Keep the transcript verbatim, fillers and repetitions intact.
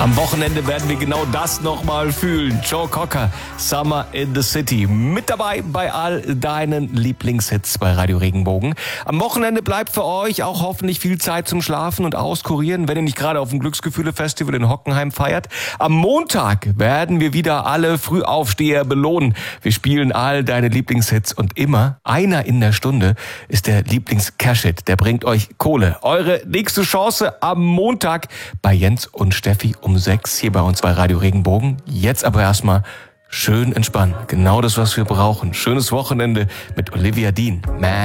Am Wochenende werden wir genau das nochmal fühlen. Joe Cocker, Summer in the City. Mit dabei bei all deinen Lieblingshits bei Radio Regenbogen. Am Wochenende bleibt für euch auch hoffentlich viel Zeit zum Schlafen und Auskurieren, wenn ihr nicht gerade auf dem Glücksgefühle-Festival in Hockenheim feiert. Am Montag werden wir wieder alle Frühaufsteher belohnen. Wir spielen all deine Lieblingshits und immer einer in der Stunde ist der Lieblings-Cash-Hit. Der bringt euch Kohle. Eure nächste Chance am Montag bei Jens und Steffi um sechs hier bei uns bei Radio Regenbogen. Jetzt aber erstmal schön entspannen. Genau das, was wir brauchen. Schönes Wochenende mit Olivia Dean. Man.